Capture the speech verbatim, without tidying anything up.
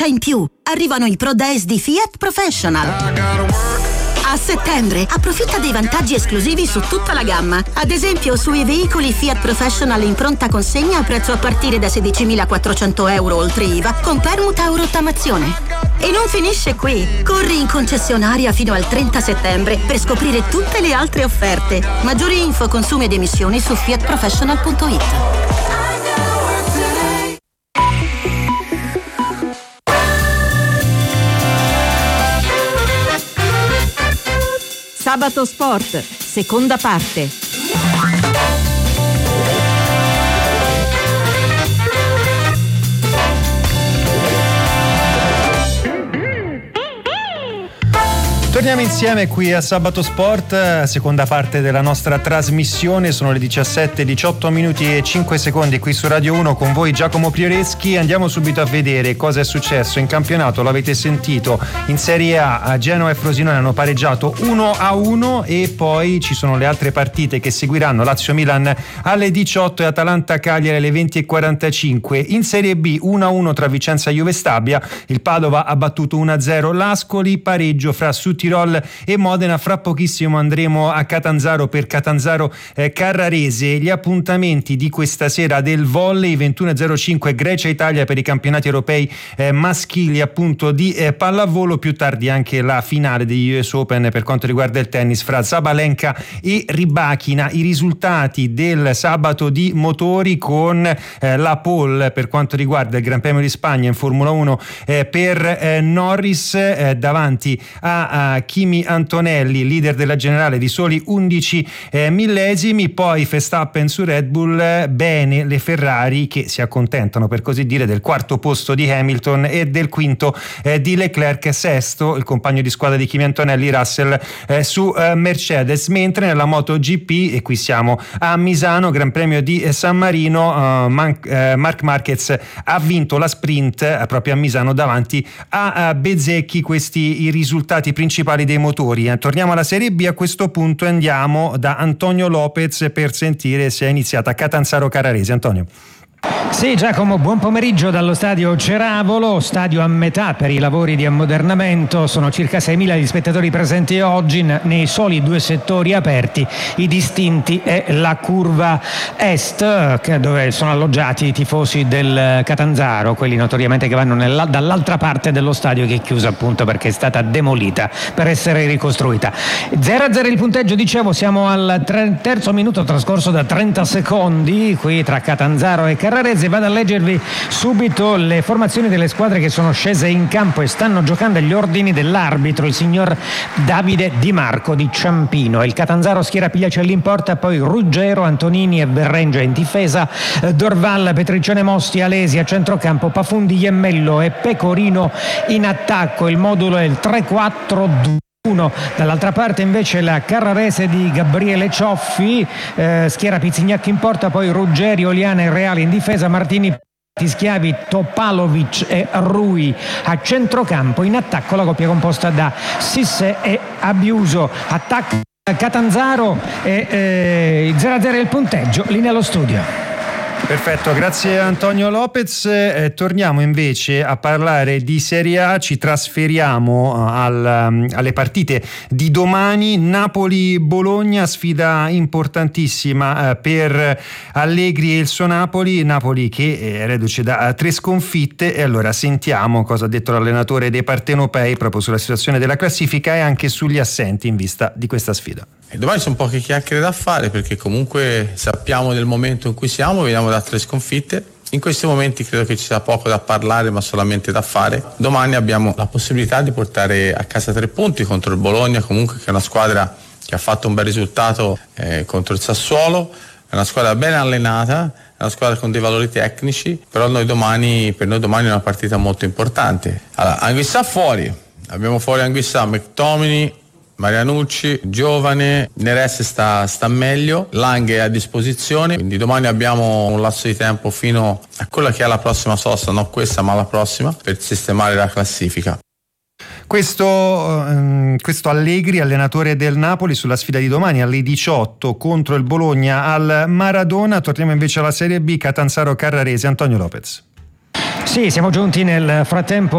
fiducia in più. Arrivano i Pro Days di Fiat Professional. A settembre approfitta dei vantaggi esclusivi su tutta la gamma. Ad esempio sui veicoli Fiat Professional in pronta consegna a prezzo a partire da sedicimilaquattrocento euro oltre I V A con permuta o rottamazione. E non finisce qui. Corri in concessionaria fino al trenta settembre per scoprire tutte le altre offerte. Maggiori info, consumi ed emissioni su fiat professional punto it. Sabato Sport, seconda parte. Torniamo insieme qui a Sabato Sport, seconda parte della nostra trasmissione. Sono le diciassette, diciotto minuti e cinque secondi qui su Radio uno con voi Giacomo Prioreschi. Andiamo subito a vedere cosa è successo in campionato. L'avete sentito, in Serie A Genoa e Frosinone hanno pareggiato uno a uno e poi ci sono le altre partite che seguiranno: Lazio-Milan alle diciotto e Atalanta-Cagliari alle venti e quarantacinque. In Serie B uno a uno tra Vicenza e Juve Stabia, il Padova ha battuto uno a zero l'Ascoli, pareggio fra Sud Tirol e Modena. Fra pochissimo andremo a Catanzaro per Catanzaro eh, Carrarese. Gli appuntamenti di questa sera del volley: ventuno e zero cinque Grecia-Italia per i campionati europei eh, maschili appunto di eh, pallavolo. Più tardi anche la finale degli U S Open per quanto riguarda il tennis fra Sabalenka e Rybakina. I risultati del sabato di motori con eh, la pole per quanto riguarda il Gran Premio di Spagna in Formula uno eh, per eh, Norris eh, davanti a, a Kimi Antonelli, leader della generale di soli undici eh, millesimi. Poi Verstappen su Red Bull, eh, bene le Ferrari che si accontentano per così dire del quarto posto di Hamilton e del quinto eh, di Leclerc. Sesto il compagno di squadra di Kimi Antonelli, Russell, eh, su eh, Mercedes. Mentre nella MotoGP, e qui siamo a Misano, Gran Premio di eh, San Marino, eh, Man- eh, Marc Marquez ha vinto la sprint eh, proprio a Misano davanti a, a Bezzecchi. Questi i risultati principali dei motori. Torniamo alla Serie B a questo punto e andiamo da Antonio Lopez per sentire se è iniziata Catanzaro Carrarese. Antonio. Sì, Giacomo, buon pomeriggio dallo stadio Ceravolo, stadio a metà per i lavori di ammodernamento. Sono circa seimila gli spettatori presenti oggi nei soli due settori aperti, i distinti e la curva est, dove sono alloggiati i tifosi del Catanzaro, quelli notoriamente che vanno nella, dall'altra parte dello stadio, che è chiusa appunto perché è stata demolita per essere ricostruita. zero a zero il punteggio, dicevo, siamo al tre, terzo minuto trascorso da trenta secondi qui tra Catanzaro e Carrarese. Vado a leggervi subito le formazioni delle squadre che sono scese in campo e stanno giocando agli ordini dell'arbitro, il signor Davide Di Marco di Ciampino. Il Catanzaro schiera Pigliacelli in porta, poi Ruggero, Antonini e Verrengia in difesa, Dorval, Petriccione, Mosti, Alesi a centrocampo, Pafundi, Iemmello e Pecorino in attacco. Il modulo è il tre quattro due uno. Dall'altra parte invece la Carrarese di Gabriele Cioffi, eh, schiera Pizzignacchi in porta, poi Ruggeri, Oliana e Reale in difesa, Martini, Schiavi, Topalovic e Rui a centrocampo. In attacco la coppia composta da Sisse e Abiuso. Attacca Catanzaro e eh, zero a zero il punteggio. Linea allo studio. Perfetto, grazie Antonio Lopez. Eh, torniamo invece a parlare di Serie A, ci trasferiamo uh, al, um, alle partite di domani. Napoli-Bologna, sfida importantissima uh, per Allegri e il suo Napoli, Napoli che è reduce da uh, tre sconfitte. E allora sentiamo cosa ha detto l'allenatore dei partenopei proprio sulla situazione della classifica e anche sugli assenti in vista di questa sfida. E domani sono poche chiacchiere da fare, perché comunque sappiamo del momento in cui siamo, veniamo da tre sconfitte. In questi momenti credo che ci sia poco da parlare, ma solamente da fare. Domani abbiamo la possibilità di portare a casa tre punti contro il Bologna, comunque che è una squadra che ha fatto un bel risultato eh, contro il Sassuolo, è una squadra ben allenata, è una squadra con dei valori tecnici, però noi domani, per noi domani è una partita molto importante. Allora, Anguissa fuori, abbiamo fuori Anguissa, McTominay, Marianucci, giovane, Neres sta, sta meglio, Lang è a disposizione, quindi domani abbiamo un lasso di tempo fino a quella che è la prossima sosta, non questa ma la prossima, per sistemare la classifica. Questo, um, questo Allegri, allenatore del Napoli, sulla sfida di domani alle diciotto contro il Bologna al Maradona. Torniamo invece alla Serie B, Catanzaro Carrarese. Antonio Lopez. Sì, siamo giunti nel frattempo